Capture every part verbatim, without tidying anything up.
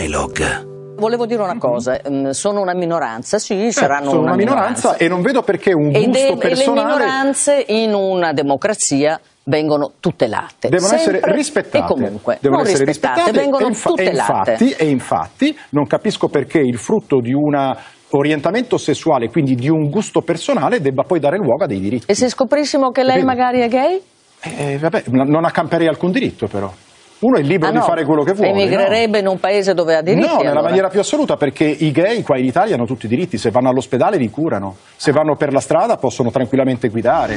Dialogue. Volevo dire una cosa, sono una minoranza, sì, eh, saranno sono una, una minoranza, minoranza e non vedo perché un gusto e de- personale... E le minoranze in una democrazia vengono tutelate. Devono sempre essere rispettate. E comunque, devono non essere rispettate, rispettate vengono e, infa- tutelate. E infatti, e infatti non capisco perché il frutto di un orientamento sessuale, quindi di un gusto personale, debba poi dare luogo a dei diritti. E se scoprissimo che lei Vedi? magari è gay? Eh, vabbè, non accamperei alcun diritto però. Uno è libero ah, no. di fare quello che vuole. Emigrerebbe no? in un paese dove ha diritti? No, nella allora. maniera più assoluta, perché i gay qua in Italia hanno tutti i diritti. Se vanno all'ospedale li curano, se vanno per la strada possono tranquillamente guidare.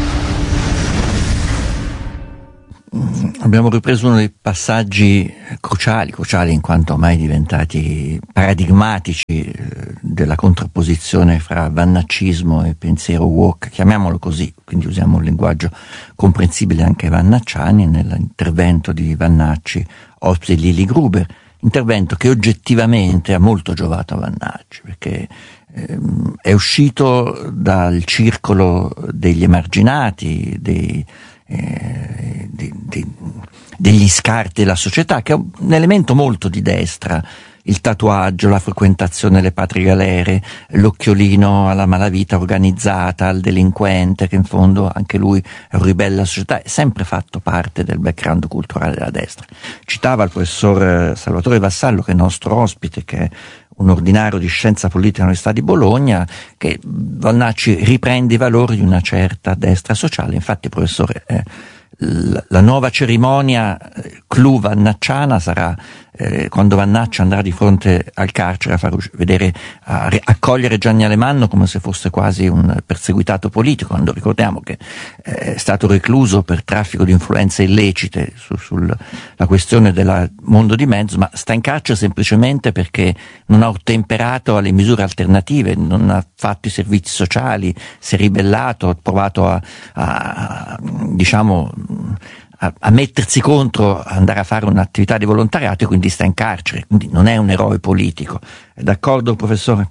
Abbiamo ripreso uno dei passaggi cruciali, cruciali in quanto ormai diventati paradigmatici della contrapposizione fra vannaccismo e pensiero woke, chiamiamolo così, quindi usiamo un linguaggio comprensibile anche ai vannacciani, nell'intervento di Vannacci, ospite di Lili Gruber, intervento che oggettivamente ha molto giovato a Vannacci, perché ehm, è uscito dal circolo degli emarginati, dei Eh, di, di, degli scarti della società, che è un elemento molto di destra, il tatuaggio, la frequentazione delle patrie galere, l'occhiolino alla malavita organizzata, al delinquente, che in fondo anche lui è un ribelle alla società, è sempre fatto parte del background culturale della destra. Citava il professor Salvatore Vassallo, che è nostro ospite, che è un ordinario di scienza politica all'Università di Bologna, che Vannacci riprende i valori di una certa destra sociale. Infatti, professore, eh, la, la nuova cerimonia eh, clou vannacciana sarà eh, quando Vannacci andrà di fronte al carcere a far vedere, a re, accogliere Gianni Alemanno come se fosse quasi un perseguitato politico, quando ricordiamo che eh, è stato recluso per traffico di influenze illecite su, sulla questione del mondo di mezzo, ma sta in carcere semplicemente perché non ha ottemperato alle misure alternative, non ha fatto i servizi sociali, si è ribellato, ha provato a, a diciamo a, a mettersi contro, andare a fare un'attività di volontariato, e quindi sta in carcere, quindi non è un eroe politico. È d'accordo, professore?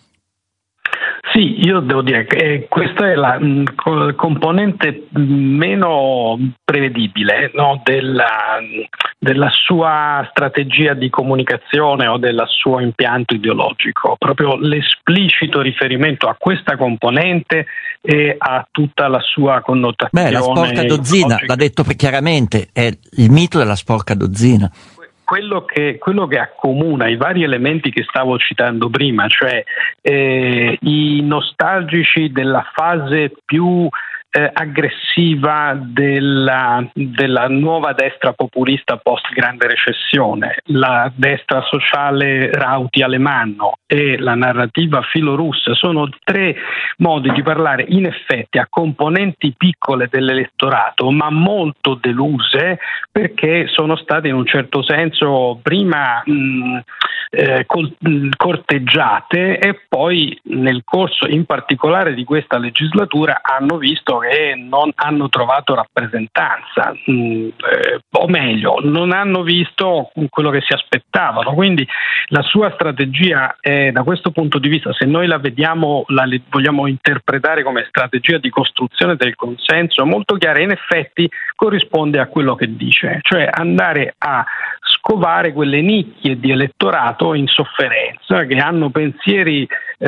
Sì, io devo dire che questa è la mh, componente meno prevedibile, no, della, della sua strategia di comunicazione o del suo impianto ideologico, proprio l'esplicito riferimento a questa componente e a tutta la sua connotazione. Beh, la sporca dozzina, l'ha detto chiaramente, è il mito della sporca dozzina. Quello che, quello che accomuna i vari elementi che stavo citando prima, cioè eh, i nostalgici della fase più eh, aggressiva della, della nuova destra populista post grande recessione, la destra sociale Rauti Alemanno e la narrativa filorussa, sono tre modi di parlare in effetti a componenti piccole dell'elettorato, ma molto deluse, perché sono state in un certo senso prima mh, eh, col, mh, corteggiate e poi nel corso in particolare di questa legislatura hanno visto che non hanno trovato rappresentanza, mh, eh, o meglio, non hanno visto quello che si aspettavano. Quindi la sua strategia è, da questo punto di vista, se noi la vediamo, la vogliamo interpretare come strategia di costruzione del consenso, molto chiara, in effetti corrisponde a quello che dice, cioè andare a scovare quelle nicchie di elettorato in sofferenza che hanno pensieri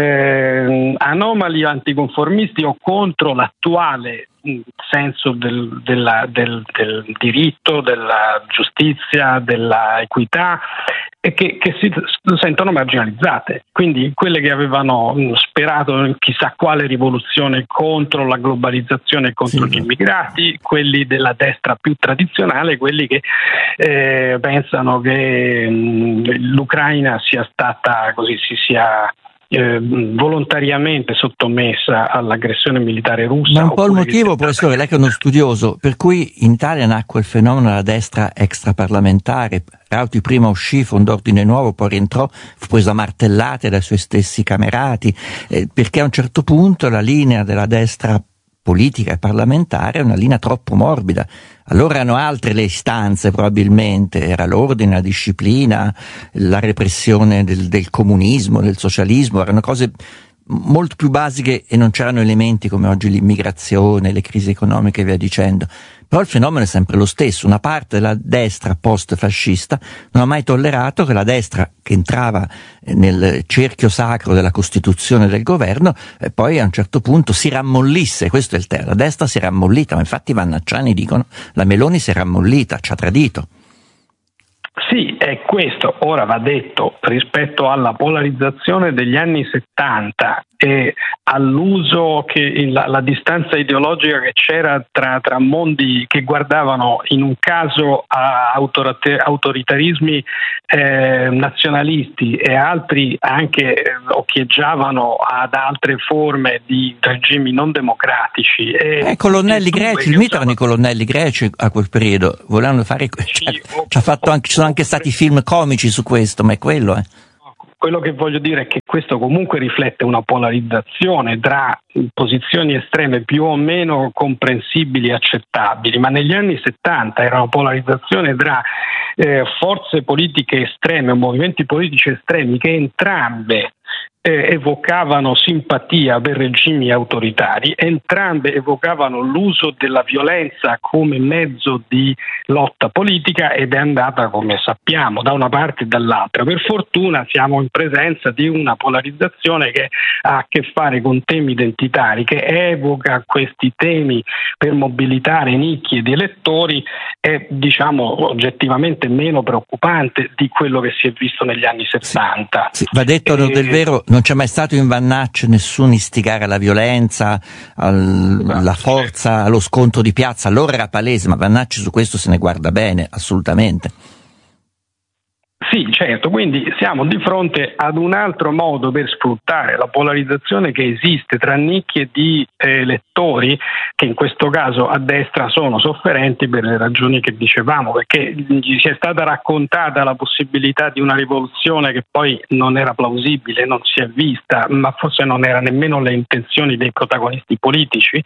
eh, anomali, anticonformisti o contro l'attuale senso del, della, del, del diritto, della giustizia, della equità, e che, che si sentono marginalizzate. Quindi quelle che avevano sperato in chissà quale rivoluzione contro la globalizzazione e contro sì. gli immigrati, quelli della destra più tradizionale, quelli che eh, pensano che mh, l'Ucraina sia stata così, si sia Eh, volontariamente sottomessa all'aggressione militare russa. Ma un po' il motivo, professore, lei che è uno studioso, per cui in Italia nacque il fenomeno della destra extraparlamentare. Rauti prima uscì, fondò Ordine Nuovo, poi rientrò, fu preso a martellate dai suoi stessi camerati, eh, perché a un certo punto la linea della destra politica e parlamentare è una linea troppo morbida. Allora erano altre le istanze, probabilmente era l'ordine, la disciplina, la repressione del, del comunismo, del socialismo, erano cose molto più basiche e non c'erano elementi come oggi l'immigrazione, le crisi economiche e via dicendo. Però il fenomeno è sempre lo stesso. Una parte della destra post-fascista non ha mai tollerato che la destra, che entrava nel cerchio sacro della Costituzione del governo, e poi a un certo punto si rammollisse. Questo è il tema. La destra si è rammollita, ma infatti i vannacciani dicono la Meloni si è rammollita, ci ha tradito. Sì, è questo. Ora va detto, rispetto alla polarizzazione degli anni settanta e all'uso che la, la distanza ideologica che c'era tra, tra mondi che guardavano in un caso a autoritarismi eh, nazionalisti e altri anche eh, occhieggiavano ad altre forme di regimi non democratici. E eh, colonnelli greci, il mito erano i colonnelli greci a quel periodo, volevano fare, sì, cioè, ci ha fatto anche, ci sono anche stati film comici su questo, ma è quello, eh. Quello che voglio dire è che questo comunque riflette una polarizzazione tra posizioni estreme più o meno comprensibili e accettabili, ma negli anni settanta era una polarizzazione tra eh, forze politiche estreme, movimenti politici estremi che entrambe Eh, evocavano simpatia per regimi autoritari, entrambe evocavano l'uso della violenza come mezzo di lotta politica ed è andata come sappiamo da una parte e dall'altra. Per fortuna siamo in presenza di una polarizzazione che ha a che fare con temi identitari, che evoca questi temi per mobilitare nicchie di elettori, è diciamo oggettivamente meno preoccupante di quello che si è visto negli anni settanta. Sì, sì, va detto e, del vero, non c'è mai stato in Vannacci nessun istigare alla violenza, al, alla forza, allo scontro di piazza. Allora era palese, ma Vannacci su questo se ne guarda bene, assolutamente. Sì, certo, quindi siamo di fronte ad un altro modo per sfruttare la polarizzazione che esiste tra nicchie di eh, elettori che in questo caso a destra sono sofferenti per le ragioni che dicevamo, perché gli si è stata raccontata la possibilità di una rivoluzione che poi non era plausibile, non si è vista, ma forse non era nemmeno le intenzioni dei protagonisti politici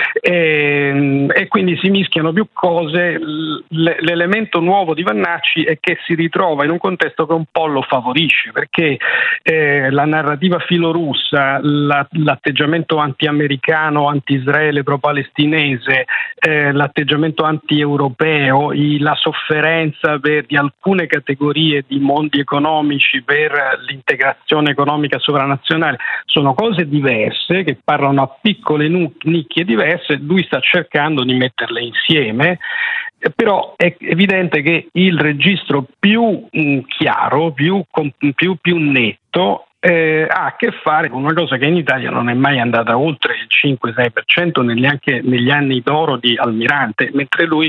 e, e quindi si mischiano più cose. L- l'elemento nuovo di Vannacci è che si ritrova in un contesto che un po' lo favorisce, perché eh, la narrativa filorussa, la, l'atteggiamento anti-americano, anti-Israele, pro-palestinese, eh, l'atteggiamento anti-europeo, i, la sofferenza per, di alcune categorie di mondi economici per l'integrazione economica sovranazionale, sono cose diverse che parlano a piccole nu- nicchie diverse. Lui sta cercando di metterle insieme. Però è evidente che il registro più mh, chiaro, più, più, più netto, eh, ha a che fare con una cosa che in Italia non è mai andata oltre il cinque sei per cento neanche negli anni d'oro di Almirante, mentre lui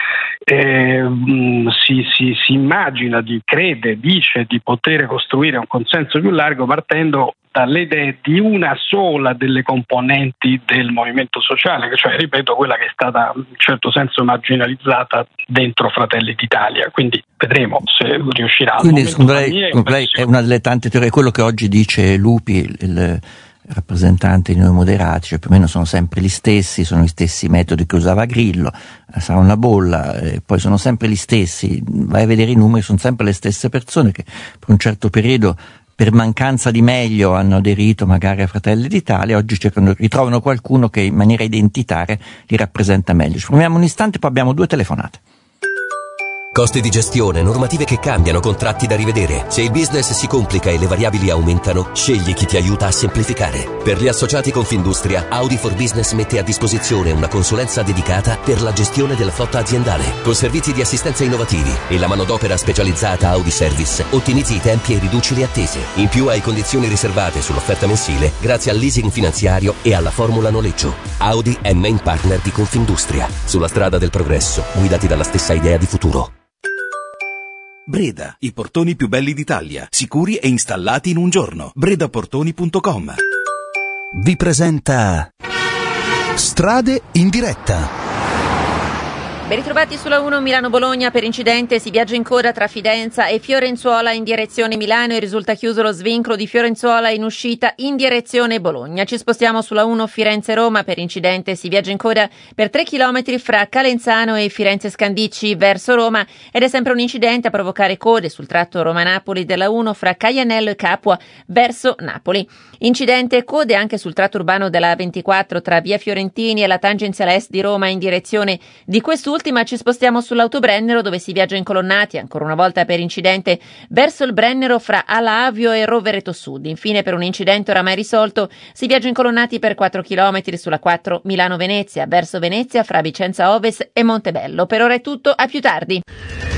eh, mh, si, si, si immagina, di, crede, dice di poter costruire un consenso più largo partendo dalle idee di una sola delle componenti del movimento sociale, cioè, ripeto, quella che è stata in un certo senso marginalizzata dentro Fratelli d'Italia. Quindi vedremo se riuscirà. Quindi secondo lei, lei è una delle tante teorie, quello che oggi dice Lupi, il, il rappresentante di Noi Moderati, cioè più o meno sono sempre gli stessi, sono gli stessi metodi che usava Grillo, sarà una bolla, e poi sono sempre gli stessi, vai a vedere i numeri, sono sempre le stesse persone che per un certo periodo per mancanza di meglio hanno aderito magari a Fratelli d'Italia, oggi cercano, ritrovano qualcuno che in maniera identitaria li rappresenta meglio. Ci fermiamo un istante, poi abbiamo due telefonate. Costi di gestione, normative che cambiano, contratti da rivedere. Se il business si complica e le variabili aumentano, scegli chi ti aiuta a semplificare. Per gli associati Confindustria, Audi for Business mette a disposizione una consulenza dedicata per la gestione della flotta aziendale. Con servizi di assistenza innovativi e la manodopera specializzata Audi Service, ottimizzi i tempi e riduci le attese. In più hai condizioni riservate sull'offerta mensile grazie al leasing finanziario e alla formula noleggio. Audi è main partner di Confindustria. Sulla strada del progresso, guidati dalla stessa idea di futuro. Breda, i portoni più belli d'Italia, sicuri e installati in un giorno. bredaportoni punto com vi presenta Strade in diretta. Ben ritrovati sulla uno Milano-Bologna. Per incidente si viaggia in coda tra Fidenza e Fiorenzuola in direzione Milano e risulta chiuso lo svincolo di Fiorenzuola in uscita in direzione Bologna. Ci spostiamo sulla uno Firenze-Roma. Per incidente si viaggia in coda per tre chilometri fra Calenzano e Firenze Scandicci verso Roma ed è sempre un incidente a provocare code sul tratto Roma-Napoli della uno fra Caianello e Capua verso Napoli. Incidente e code anche sul tratto urbano della A ventiquattro tra via Fiorentini e la tangenziale est di Roma in direzione di quest'ultima. Ci spostiamo sull'autobrennero dove si viaggia incolonnati ancora una volta per incidente verso il Brennero fra Ala Avio e Rovereto Sud. Infine, per un incidente oramai risolto, si viaggia incolonnati per quattro chilometri sulla quattro Milano-Venezia verso Venezia fra Vicenza Ovest e Montebello. Per ora è tutto, a più tardi.